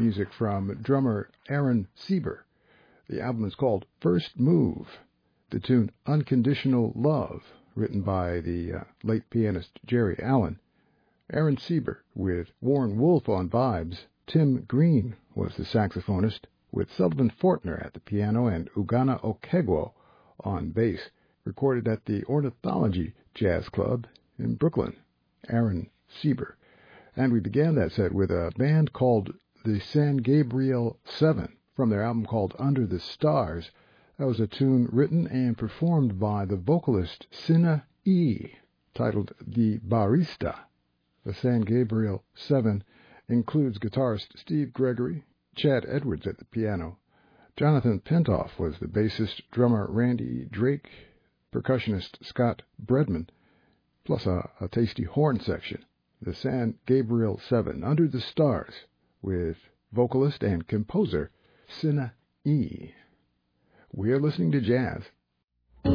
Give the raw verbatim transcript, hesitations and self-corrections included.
music from drummer Aaron Sieber. The album is called First Move. The tune Unconditional Love, written by the uh, late pianist Jerry Allen. Aaron Sieber with Warren Wolf on vibes. Tim Green was the saxophonist, with Sullivan Fortner at the piano and Ugana Okegwo on bass. Recorded at the Ornithology Jazz Club in Brooklyn. Aaron Sieber. And we began that set with a band called the San Gabriel Seven from their album called Under the Stars. That was a tune written and performed by the vocalist Sinna E, titled The Barista. The San Gabriel Seven includes guitarist Steve Gregory, Chad Edwards at the piano. Jonathan Pentoff was the bassist, drummer Randy Drake, percussionist Scott Bredman, plus a, a tasty horn section. The San Gabriel Seven, Under the Stars, with vocalist and composer Sinna E. We're listening to jazz